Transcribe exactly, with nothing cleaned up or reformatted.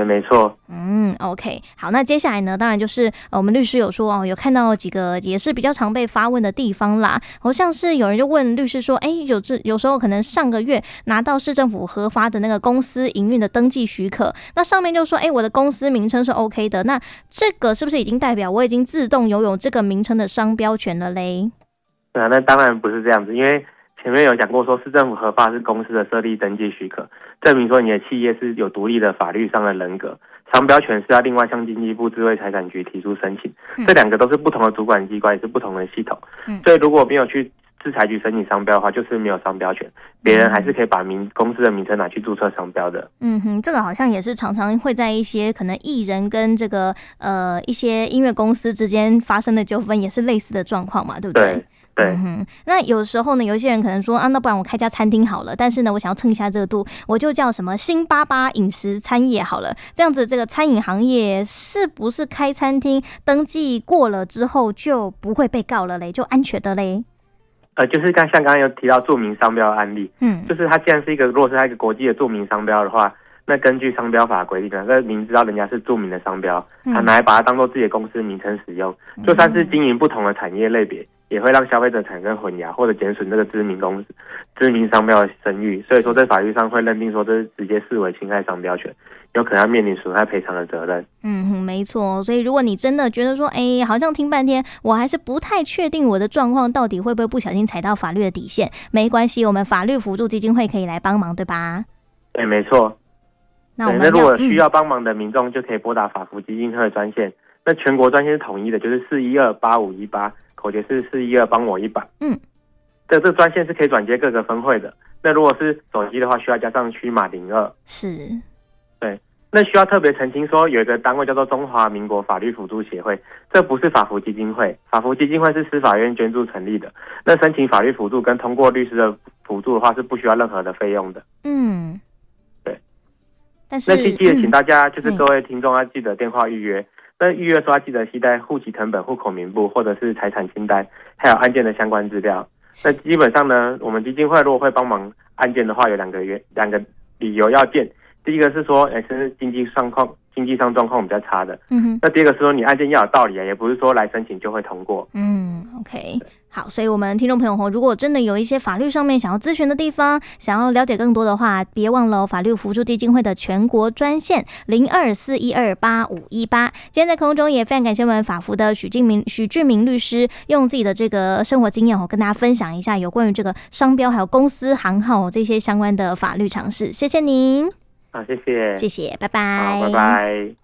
对，没错。 嗯 ，OK， 好，那接下来呢，当然就是呃，我们律师有说哦，有看到几个也是比较常被发问的地方啦。好像是有人就问律师说，哎，有这有时候可能上个月拿到市政府核发的那个公司营运的登记许可，那上面就说，哎，我的公司名称是 OK 的，那这个是不是已经代表我已经自动拥有这个名称的商标权了嘞？ 对啊，那当然不是这样子，因为前面有讲过说市政府核发是公司的设立登记许可，证明说你的企业是有独立的法律上的人格。商标权是要另外向经济部智慧财产局提出申请，嗯、这两个都是不同的主管机关，也是不同的系统。嗯、所以如果没有去制裁局申请商标的话，就是没有商标权，别人还是可以把名公司的名称拿去注册商标的。 嗯哼，这个好像也是常常会在一些可能艺人跟这个呃一些音乐公司之间发生的纠纷，也是类似的状况嘛，对不对？ 对。对、 嗯哼，那有时候呢，有一些人可能说啊，那不然我开家餐厅好了，但是呢，我想要蹭一下热度，我就叫什么新八八饮食餐业好了。这样子，这个餐饮行业是不是开餐厅登记过了之后就不会被告了嘞，就安全的嘞？ 呃，就是刚像刚刚有提到著名商标的案例，嗯，就是它既然是一个，如果是它一个国际的著名商标的话，那根据商标法规定呢，那明知道人家是著名的商标，他拿来把它当做自己的公司名称使用，嗯、就算是经营不同的产业类别。也会让消费者产生混淆，或者减损这个知名公司、知名商标的声誉，所以说在法律上会认定说这是直接视为侵害商标权，有可能要面临损害赔偿的责任。 嗯哼，没错。所以如果你真的觉得说，哎，好像听半天，我还是不太确定我的状况到底会不会不小心踩到法律的底线，没关系，我们法律辅助基金会可以来帮忙，对吧？ 对，没错。 那我们那如果需要帮忙的民众，就可以拨打法扶基金会的专线。嗯、那全国专线是统一的，就是四一二八五一八。口诀是四一二帮我一把，嗯，这这专线是可以转接各个分会的。那如果是手机的话，需要加上区码零二， 是， 对。那需要特别澄清说，有一个单位叫做中华民国法律辅助协会，这不是法扶基金会，法扶基金会是司法院捐助成立的。那申请法律辅助跟通过律师的辅助的话，是不需要任何的费用的。嗯，对。 但是那记得请大家、嗯、就是各位听众要记得电话预约。那预约说要记得携带户籍誊本、户口名簿或者是财产清单，还有案件的相关资料。那基本上呢，我们基金会如果会帮忙案件的话，有两个原两个理由要件。第一个是说，哎，是经济状况、经济上状况比较差的。嗯哼。那第二个是说，你案件要有道理啊，也不是说来申请就会通过。 嗯 ，OK， 好，所以我们听众朋友，如果真的有一些法律上面想要咨询的地方，想要了解更多的话，别忘了法律辅助基金会的全国专线零二四一二八五一八。今天在空中也非常感谢我们法扶的许俊明许俊明律师，用自己的这个生活经验哦，跟大家分享一下有关于这个商标还有公司行号这些相关的法律常识。谢谢您。 好，谢谢， 谢谢，拜拜， 好，拜拜。